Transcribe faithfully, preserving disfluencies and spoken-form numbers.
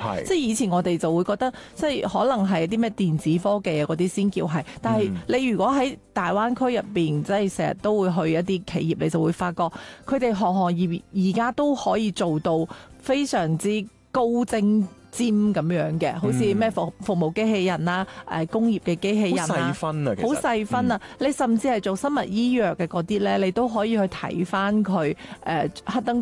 即係以前我哋就會覺得，即係可能係啲咩電子科技啊嗰啲先叫係。但係你如果喺大灣區入邊，即係成日都會去一啲企業，你就會發覺佢哋行行業業而家都可以做到非常之高精尖咁樣嘅，好似咩服服務機器人啦、誒工業嘅機器人啦， 好細分啊，其實好細分啊！嗯、你甚至係做生物醫藥嘅嗰啲咧，你都可以去睇翻佢誒黑燈